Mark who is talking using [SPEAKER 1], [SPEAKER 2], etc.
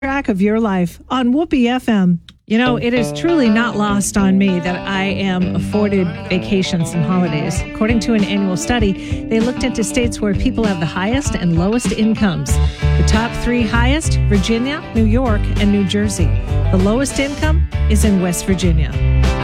[SPEAKER 1] Track of your life on Whoopee FM. You know, it is truly not lost on me that I am afforded vacations and holidays. According to an annual study, they looked into states where people have the highest and lowest incomes. The top three highest, Virginia, New York, and New Jersey. The lowest income is in West Virginia.